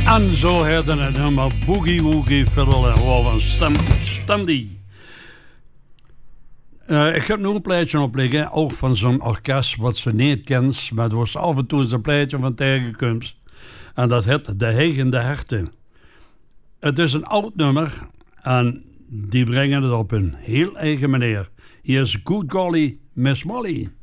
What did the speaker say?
En zo hadden het nummer Boogie Woogie Fiddle van Stanley. Ik heb nog een plaatje opleggen, ook van zo'n orkest wat ze niet kent, maar het was af en toe een plaatje van tegenkomst. En dat heet De Hegende Herten. Het is een oud nummer en die brengen het op een heel eigen manier. Hier is Good Golly Miss Molly.